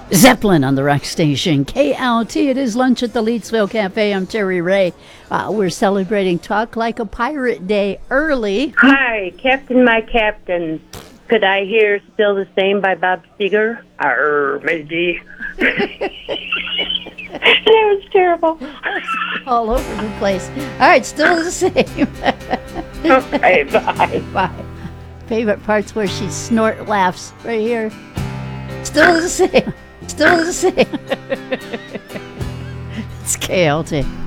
Zeppelin on the rock station, KLT. It is lunch at the Leedsville Cafe. I'm Terry Ray. We're celebrating Talk Like a Pirate Day early. Hi, Captain, my captain. Could I hear Still the Same by Bob Seger? Arr, matey. That was terrible. All over the place. All right, still the same. Okay, bye. Bye. Favorite parts where she snort laughs right here. Still the same. Still the same. It's KLT.